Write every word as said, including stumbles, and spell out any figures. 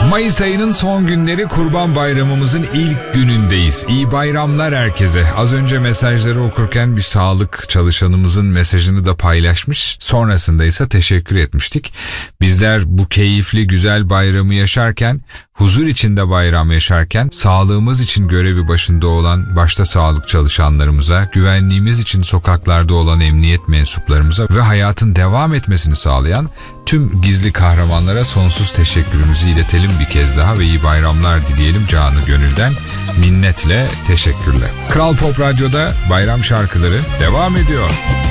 Mayıs ayının son günleri, Kurban Bayramımızın ilk günündeyiz. İyi bayramlar herkese. Az önce mesajları okurken bir sağlık çalışanımızın mesajını da paylaşmış. Sonrasında ise teşekkür etmiştik. Bizler bu keyifli güzel bayramı yaşarken, huzur içinde bayram yaşarken, sağlığımız için görevi başında olan başta sağlık çalışanlarımıza, güvenliğimiz için sokaklarda olan emniyet mensuplarımıza ve hayatın devam etmesini sağlayan tüm gizli kahramanlara sonsuz teşekkürümüzü iletelim bir kez daha ve iyi bayramlar dileyelim canı gönülden. Minnetle teşekkürler. Kral Pop Radyo'da bayram şarkıları devam ediyor.